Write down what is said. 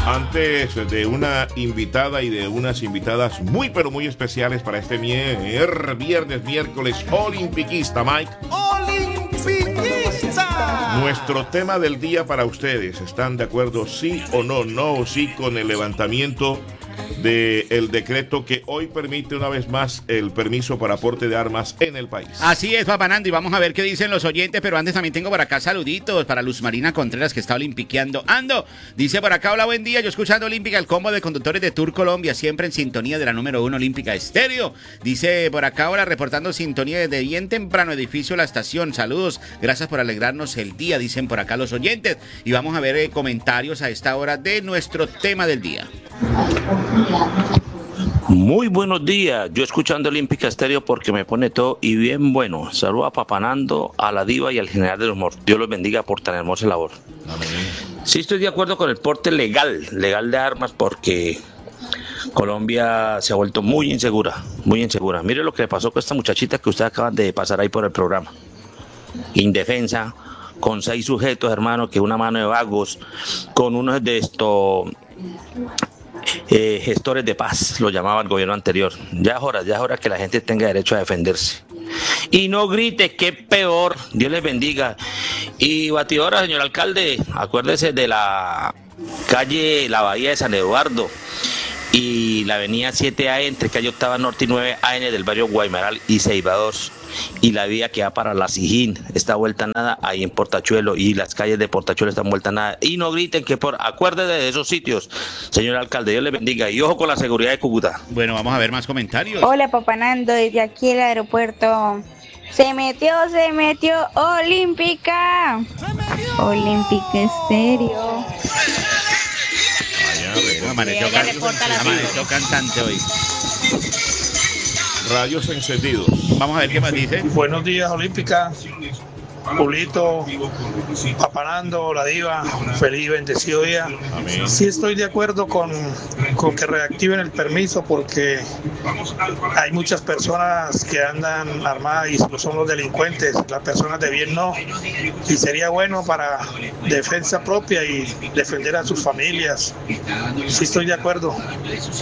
Antes de una invitada y de unas invitadas muy pero muy especiales para este miércoles olimpiquista, Mike. ¡Olimpiquista! Nuestro tema del día para ustedes. ¿Están de acuerdo sí o no? No o sí con el levantamiento del decreto que hoy permite una vez más el permiso para aporte de armas en el país. Así es, Papá Nando, y vamos a ver qué dicen los oyentes, pero antes también tengo por acá saluditos para Luz Marina Contreras, que está olimpiqueando. Ando, dice por acá, hola, buen día, yo escuchando Olímpica, el combo de conductores de Tour Colombia, siempre en sintonía de la número 1 Olímpica Estéreo. Dice por acá, ahora reportando sintonía desde bien temprano, edificio La Estación, saludos, gracias por alegrarnos el día, dicen por acá los oyentes, y vamos a ver comentarios a esta hora de nuestro tema del día. Muy buenos días, yo escuchando Olímpica Estéreo porque me pone todo y bien bueno. Saludos a Papá Nando, a la Diva y al General del Humor. Dios los bendiga por tan hermosa labor. Amén. Sí estoy de acuerdo con el porte legal de armas porque Colombia se ha vuelto muy insegura, muy insegura. Mire lo que le pasó con esta muchachita que ustedes acaban de pasar ahí por el programa. Indefensa, con 6 sujetos, hermano, que una mano de vagos, con unos de estos... gestores de paz, lo llamaba el gobierno anterior. Ya es hora que la gente tenga derecho a defenderse. Y no grite, que peor. Dios les bendiga. Y batidora, señor alcalde, acuérdese de la calle La Bahía de San Eduardo y la avenida 7A entre calle Octava Norte y 9AN del barrio Guaymaral y Ceiba 2. Y la vía que va para La Sijín está vuelta a nada ahí en Portachuelo, y las calles de Portachuelo están vueltas a nada. Y no griten, que acuérdese de esos sitios, señor alcalde, Dios le bendiga, y ojo con la seguridad de Cúcuta. Bueno, vamos a ver más comentarios. Hola, Papá Nando, desde aquí el aeropuerto. Se metió Olímpica. Olímpica Estéreo. Amaneció cantante hoy. Radios encendidos. Vamos a ver qué más dice. Buenos días, Olímpica. Julito, Papá Nando, la Diva, feliz y bendecido día. Amén. Sí estoy de acuerdo con que reactiven el permiso porque hay muchas personas que andan armadas y son los delincuentes, las personas de bien no. Y sería bueno para defensa propia y defender a sus familias. Sí estoy de acuerdo.